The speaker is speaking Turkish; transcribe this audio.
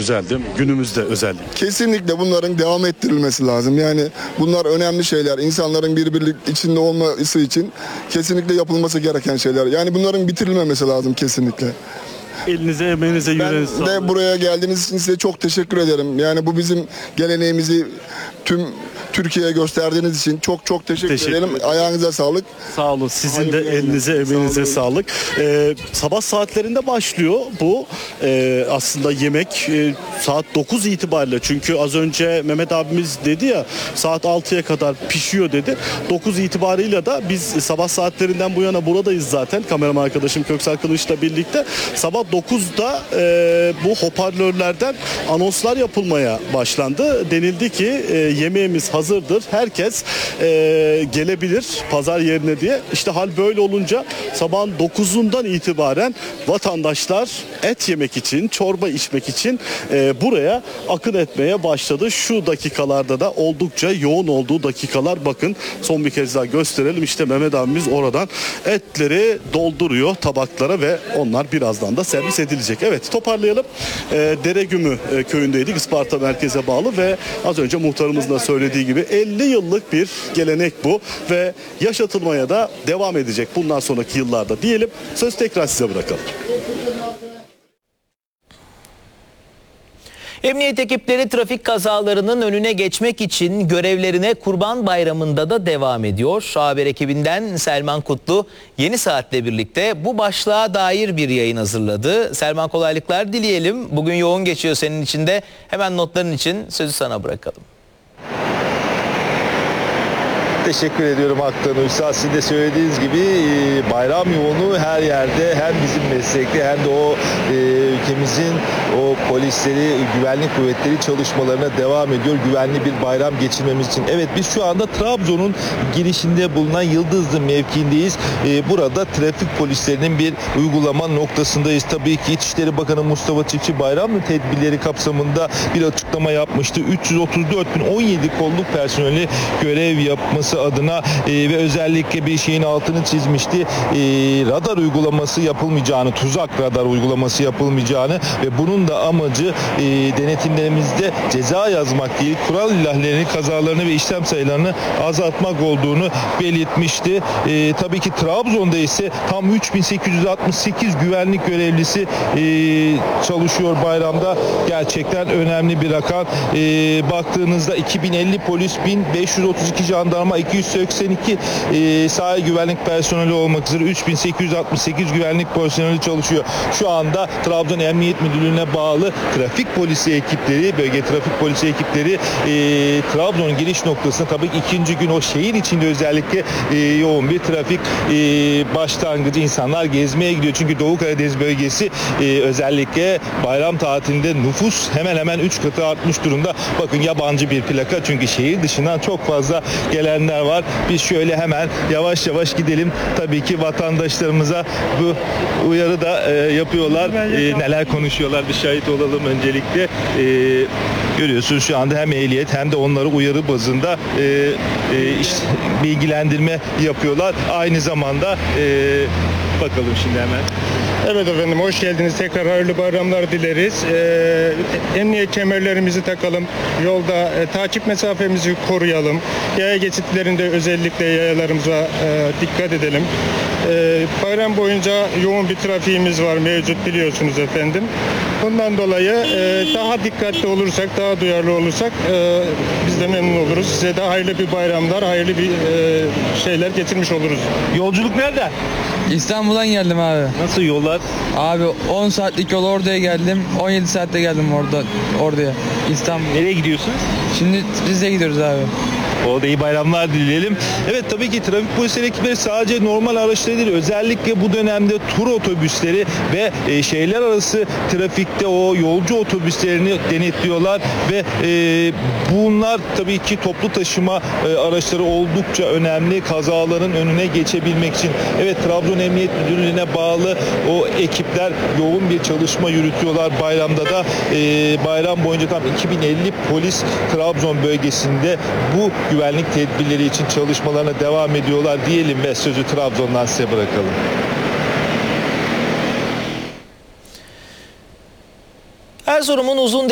güzeldi. Günümüzde özellikle. Kesinlikle bunların devam ettirilmesi lazım. Yani bunlar önemli şeyler. İnsanların birbirlik içinde olması için kesinlikle yapılması gereken şeyler. Yani bunların bitirilmemesi lazım kesinlikle. Elinize, emeğinize, yüreğinize Ben sağlık. de buraya geldiğiniz için size çok teşekkür ederim. Yani bu bizim geleneğimizi tüm Türkiye'ye gösterdiğiniz için çok teşekkür ederim. Ayağınıza sağlık. Sağ olun. Sizin de Hayırlı elinize, yayınlar. emeğinize Sağ olun. sağlık. Sabah saatlerinde başlıyor bu. Aslında yemek saat 9 itibariyle. Çünkü az önce Mehmet abimiz dedi ya saat 6'ya kadar pişiyor dedi. 9 itibarıyla da biz sabah saatlerinden bu yana buradayız zaten. Kameraman arkadaşım Köksal Kılıç'la birlikte. Sabah 9'da bu hoparlörlerden anonslar yapılmaya başlandı. Denildi ki yemeğimiz hazırdır. Herkes gelebilir pazar yerine diye. İşte hal böyle olunca sabahın 9'undan itibaren vatandaşlar et yemek için, çorba içmek için buraya akın etmeye başladı. Şu dakikalarda da oldukça yoğun olduğu dakikalar, bakın son bir kez daha gösterelim. İşte Mehmet abimiz oradan etleri dolduruyor tabaklara ve onlar birazdan da servis edilecek. Evet, toparlayalım. Deregümü köyündeydik. Isparta merkeze bağlı ve az önce muhtarımızın da söylediği gibi 50 yıllık bir gelenek bu ve yaşatılmaya da devam edecek bundan sonraki yıllarda diyelim. Söz tekrar size bırakalım. Emniyet ekipleri trafik kazalarının önüne geçmek için görevlerine Kurban Bayramı'nda da devam ediyor. Haber ekibinden Selman Kutlu Yeni Saat'le birlikte bu başlığa dair bir yayın hazırladı. Selman, kolaylıklar dileyelim. Bugün yoğun geçiyor senin için de. Hemen notların için sözü sana bırakalım. Teşekkür ediyorum Aktan Uysal. Sizin de söylediğiniz gibi bayram yoğunluğu her yerde, hem bizim meslekte hem de o ülkemizin o polisleri, güvenlik kuvvetleri çalışmalarına devam ediyor. Güvenli bir bayram geçirmemiz için. Evet, biz şu anda Trabzon'un girişinde bulunan Yıldızlı mevkiindeyiz. Burada trafik polislerinin bir uygulama noktasındayız. Tabii ki İçişleri Bakanı Mustafa Çiftçi bayram tedbirleri kapsamında bir açıklama yapmıştı. 334.017 kolluk personeli görev yapması adına ve özellikle bir şeyin altını çizmişti. Radar uygulaması yapılmayacağını, tuzak radar uygulaması yapılmayacağını ve bunun da amacı denetimlerimizde ceza yazmak değil, kural ihlallerini, kazalarını ve işlem sayılarını azaltmak olduğunu belirtmişti. Tabii ki Trabzon'da ise tam 3868 güvenlik görevlisi çalışıyor bayramda. Gerçekten önemli bir rakam. Baktığınızda 2050 polis, 1532 jandarma, 282 sahil güvenlik personeli olmak üzere 3868 güvenlik personeli çalışıyor. Şu anda Trabzon Emniyet Müdürlüğü'ne bağlı trafik polisi ekipleri, bölge trafik polisi ekipleri Trabzon giriş noktasında, tabii ikinci gün o şehir içinde özellikle yoğun bir trafik başlangıcı. İnsanlar gezmeye gidiyor. Çünkü Doğu Karadeniz bölgesi özellikle bayram tatilinde nüfus hemen hemen 3 katı artmış durumda. Bakın, yabancı bir plaka, çünkü şehir dışından çok fazla gelenler var. Biz şöyle hemen yavaş yavaş gidelim. Tabii ki vatandaşlarımıza bu uyarı da yapıyorlar. Neler konuşuyorlar bir şahit olalım öncelikle. Görüyorsunuz şu anda hem ehliyet hem de onları uyarı bazında bilgilendirme yapıyorlar. Aynı zamanda bakalım şimdi hemen. Evet efendim, hoş geldiniz. Tekrar hayırlı bayramlar dileriz. Emniyet kemerlerimizi takalım. Yolda takip mesafemizi koruyalım. Yaya geçitlerinde özellikle yayalarımıza dikkat edelim. Bayram boyunca yoğun bir trafiğimiz var mevcut, biliyorsunuz efendim. Bundan dolayı daha dikkatli olursak, daha duyarlı olursak biz de memnun oluruz. Size de hayırlı bir bayramlar, hayırlı bir şeyler getirmiş oluruz. Yolculuk nereden? İstanbul'dan geldim abi. Nasıl yollar? Abi 10 saatlik yol oraya geldim. 17 saatte geldim oraya. İstanbul. Nereye gidiyorsunuz? Şimdi Rize'ye gidiyoruz abi. O da iyi bayramlar dileyelim. Evet, tabii ki trafik polisleri ekipleri sadece normal araçları değil, özellikle bu dönemde tur otobüsleri ve şehirler arası trafikte o yolcu otobüslerini denetliyorlar ve bunlar tabii ki toplu taşıma araçları oldukça önemli kazaların önüne geçebilmek için. Evet, Trabzon Emniyet Müdürlüğü'ne bağlı o ekipler yoğun bir çalışma yürütüyorlar bayramda da. Bayram boyunca tam 2050 polis Trabzon bölgesinde bu güvenlik tedbirleri için çalışmalarına devam ediyorlar diyelim ve sözü Trabzon'dan size bırakalım. Erzurum'un uzun